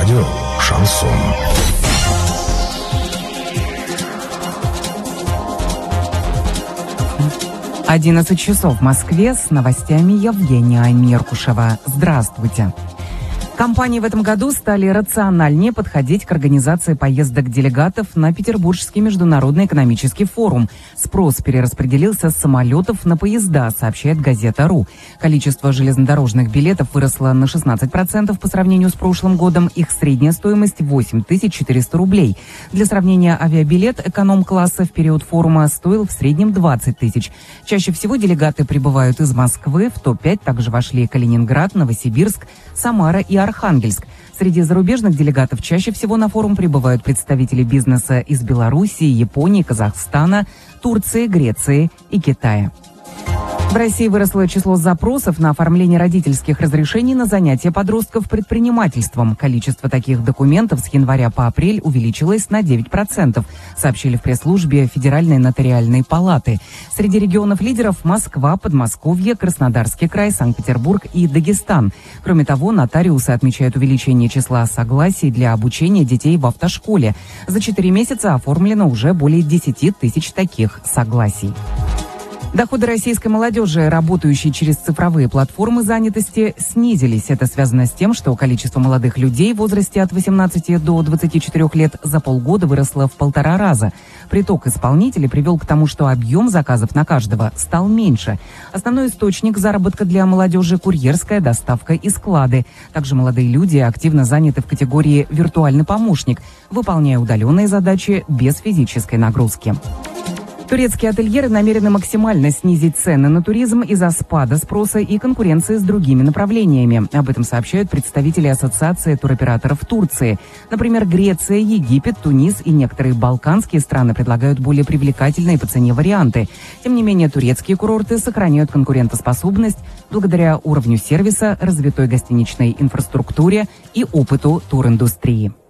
Радио «Шансон». Одиннадцать часов в Москве. С новостями Евгения Меркушева. Здравствуйте. Компании в этом году стали рациональнее подходить к организации поездок делегатов на Петербургский международный экономический форум. Спрос перераспределился с самолетов на поезда, сообщает газета.ру. Количество железнодорожных билетов выросло на 16% по сравнению с прошлым годом. Их средняя стоимость 8400 рублей. Для сравнения, авиабилет эконом-класса в период форума стоил в среднем 20 тысяч. Чаще всего делегаты прибывают из Москвы. В топ-5 также вошли Калининград, Новосибирск, Самара и Архангельск. Среди зарубежных делегатов чаще всего на форум прибывают представители бизнеса из Белоруссии, Японии, Казахстана, Турции, Греции и Китая. В России выросло число запросов на оформление родительских разрешений на занятия подростков предпринимательством. Количество таких документов с января по апрель увеличилось на 9%, сообщили в пресс-службе Федеральной нотариальной палаты. Среди регионов-лидеров Москва, Подмосковье, Краснодарский край, Санкт-Петербург и Дагестан. Кроме того, нотариусы отмечают увеличение числа согласий для обучения детей в автошколе. За 4 месяца оформлено уже более 10 тысяч таких согласий. Доходы российской молодежи, работающей через цифровые платформы занятости, снизились. Это связано с тем, что количество молодых людей в возрасте от 18 до 24 лет за полгода выросло в 1,5 раза. Приток исполнителей привел к тому, что объем заказов на каждого стал меньше. Основной источник заработка для молодежи – курьерская доставка и склады. Также молодые люди активно заняты в категории «виртуальный помощник», выполняя удаленные задачи без физической нагрузки. Турецкие ательеры намерены максимально снизить цены на туризм из-за спада спроса и конкуренции с другими направлениями. Об этом сообщают представители Ассоциации туроператоров Турции. Например, Греция, Египет, Тунис и некоторые балканские страны предлагают более привлекательные по цене варианты. Тем не менее, турецкие курорты сохраняют конкурентоспособность благодаря уровню сервиса, развитой гостиничной инфраструктуре и опыту туриндустрии.